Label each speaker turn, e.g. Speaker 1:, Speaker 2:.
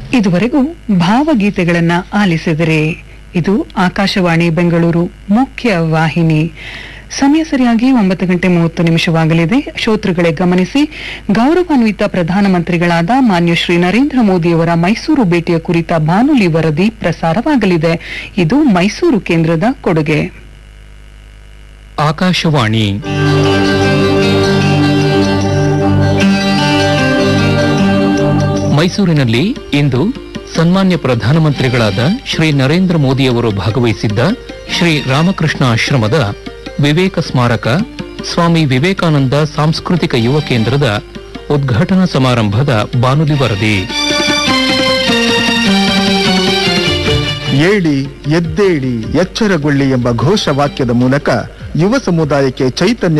Speaker 1: ಇದುವರೆಗೂ ಭಾವಗೀತೆಗಳನ್ನ ಆಲಿಸಿದರೆ. ಇದು ಆಕಾಶವಾಣಿ ಬೆಂಗಳೂರು ಮುಖ್ಯ ವಾಹಿನಿ. ಸಮಯ ಸರಿಯಾಗಿ 9:30 ಶ್ರೋತೃಗಳೇ ಗಮನಿಸಿ, ಗೌರವಾನ್ವಿತ ಪ್ರಧಾನಮಂತ್ರಿಗಳಾದ ಮಾನ್ಯ ಶ್ರೀ ನರೇಂದ್ರ ಮೋದಿಯವರ ಮೈಸೂರು ಭೇಟಿಯ ಕುರಿತ ಬಾನುಲಿ ವರದಿ ಪ್ರಸಾರವಾಗಲಿದೆ. ಇದು ಮೈಸೂರು ಕೇಂದ್ರದ ಕೊಡುಗೆ.
Speaker 2: ಆಕಾಶವಾಣಿ ಮೈಸೂರಿನಲ್ಲಿ ಇಂದು ಸನ್ಮಾನ್ಯ ಪ್ರಧಾನಮಂತ್ರಿಗಳಾದ ಶ್ರೀ ನರೇಂದ್ರ ಮೋದಿಯವರು ಭಾಗವಹಿಸಿದ್ದ ಶ್ರೀ ರಾಮಕೃಷ್ಣ ಆಶ್ರಮದ ವಿವೇಕ ಸ್ಮಾರಕ ಸ್ವಾಮಿ ವಿವೇಕಾನಂದ ಸಾಂಸ್ಕೃತಿಕ ಯುವ ಕೇಂದ್ರದ ಉದ್ಘಾಟನಾ ಸಮಾರಂಭದ ಬಾನುಲಿ ವರದಿ.
Speaker 3: ಏಳಿ ಎದ್ದೇಳಿ ಎಚ್ಚರಗೊಳ್ಳಿ ಎಂಬ ಘೋಷವಾಕ್ಯದ ಮೂಲಕ ಯುವ ಸಮುದಾಯಕ್ಕೆ ಚೈತನ್ಯ